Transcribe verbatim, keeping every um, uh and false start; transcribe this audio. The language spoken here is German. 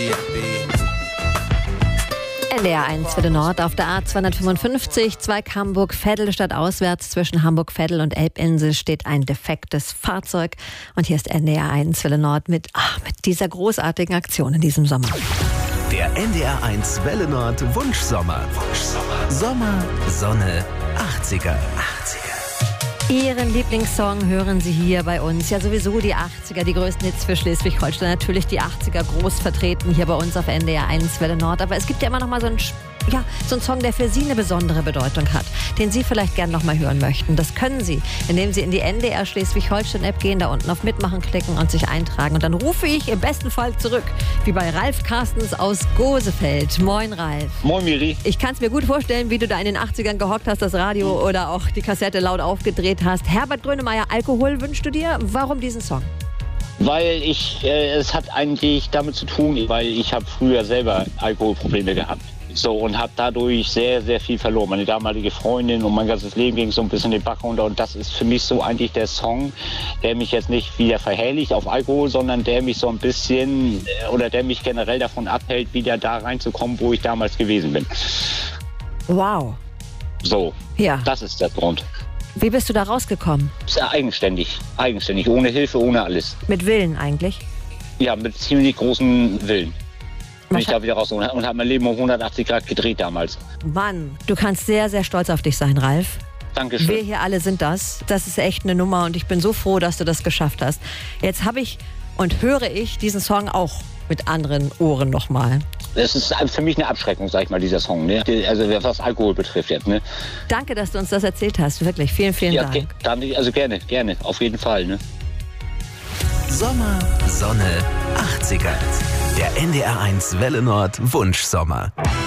N D R eins Welle Nord auf der A zweihundertfünfundfünfzig, Zweig Hamburg-Veddel statt auswärts. Zwischen Hamburg-Veddel und Elbinsel steht ein defektes Fahrzeug. Und hier ist N D R eins Welle Nord mit, ach, mit dieser großartigen Aktion in diesem Sommer. Der N D R eins Welle Nord Wunschsommer. Wunschsommer. Sommer, Sonne, achtziger. achtziger. Ihren Lieblingssong hören Sie hier bei uns. Ja, sowieso die achtziger, die größten Hits für Schleswig-Holstein. Natürlich die achtziger groß vertreten hier bei uns auf N D R eins Welle Nord. Aber es gibt ja immer noch mal so einen, ja, so einen Song, der für Sie eine besondere Bedeutung hat, den Sie vielleicht gerne noch mal hören möchten. Das können Sie, indem Sie in die N D R Schleswig-Holstein-App gehen, da unten auf Mitmachen klicken und sich eintragen. Und dann rufe ich im besten Fall zurück, wie bei Ralf Carstens aus Gosefeld. Moin, Ralf. Moin, Miri. Ich kann es mir gut vorstellen, wie du da in den achtzigern gehockt hast, das Radio oder auch die Kassette laut aufgedreht hast. Herbert Grönemeyer, Alkohol wünschst du dir? Warum diesen Song? Weil ich, äh, es hat eigentlich damit zu tun, weil ich habe früher selber Alkoholprobleme gehabt. So, und habe dadurch sehr, sehr viel verloren. Meine damalige Freundin und mein ganzes Leben ging so ein bisschen den Bach runter. Und das ist für mich so eigentlich der Song, der mich jetzt nicht wieder verherrlicht auf Alkohol, sondern der mich so ein bisschen, oder der mich generell davon abhält, wieder da reinzukommen, wo ich damals gewesen bin. Wow. So, ja. Das ist der Grund. Wie bist du da rausgekommen? Ja, eigenständig, eigenständig, ohne Hilfe, ohne alles. Mit Willen eigentlich? Ja, mit ziemlich großem Willen. Bin ich da wieder raus und habe mein Leben um hundertachtzig Grad gedreht damals. Mann, du kannst sehr, sehr stolz auf dich sein, Ralf. Dankeschön. Wir hier alle sind das. Das ist echt eine Nummer und ich bin so froh, dass du das geschafft hast. Jetzt habe ich und höre ich diesen Song auch mit anderen Ohren nochmal. Das ist für mich eine Abschreckung, sag ich mal, dieser Song. Ne? Also was Alkohol betrifft jetzt. Ne? Danke, dass du uns das erzählt hast. Wirklich, vielen, vielen ja, Dank. Ge- also gerne, gerne, auf jeden Fall. Ne? Sommer, Sonne, achtziger. Der N D R eins Welle Nord Wunschsommer.